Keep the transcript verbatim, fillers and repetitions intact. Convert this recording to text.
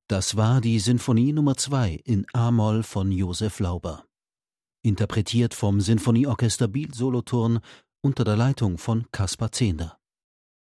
Das war die Sinfonie Nummer zwei in A-Moll von Josef Lauber. Interpretiert vom Sinfonieorchester Biel Solothurn unter der Leitung von Kaspar Zehnder.